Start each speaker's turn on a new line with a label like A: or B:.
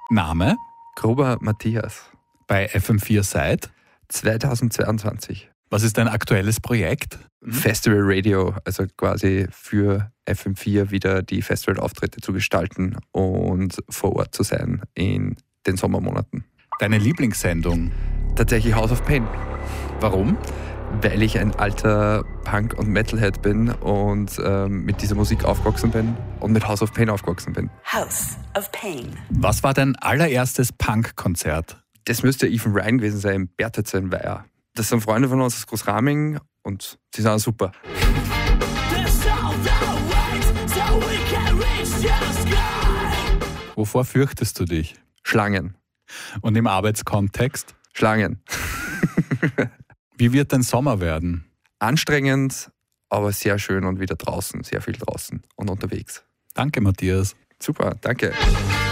A: Name?
B: Gruber Matthias.
A: Bei FM4 seit?
B: 2022.
A: Was ist dein aktuelles Projekt?
B: Festival Radio, also quasi für FM4 wieder die Festivalauftritte zu gestalten und vor Ort zu sein in den Sommermonaten.
A: Deine Lieblingssendung?
B: Tatsächlich House of Pain,
A: Warum?
B: weil ich ein alter Punk- und Metalhead bin und mit dieser Musik aufgewachsen bin und mit House of Pain aufgewachsen bin.
C: House of Pain.
A: Was war dein allererstes Punk-Konzert?
B: Das müsste Ethan Ryan gewesen sein, im Bertitz in Weiher. Das sind Freunde von uns aus Großraming und die sind auch super.
A: Wovor fürchtest du dich?
B: Schlangen.
A: Und im Arbeitskontext?
B: Schlangen.
A: Wie wird dein Sommer werden?
B: Anstrengend, aber sehr schön und wieder draußen, sehr viel draußen und unterwegs.
A: Danke, Matthias.
B: Super, danke.